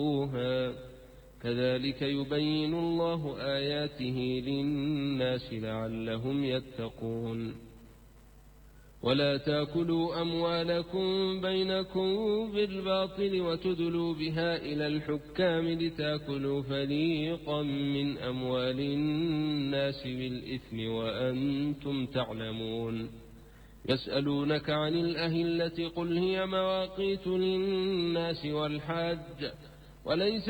كذلك يبين الله آياته للناس لعلهم يتقون. ولا تأكلوا أموالكم بينكم بالباطل وتدلوا بها إلى الحكام لتأكلوا فريقا من أموال الناس بالإثم وأنتم تعلمون. يسألونك عن الأهلة قل هي مواقيت للناس والحج وليس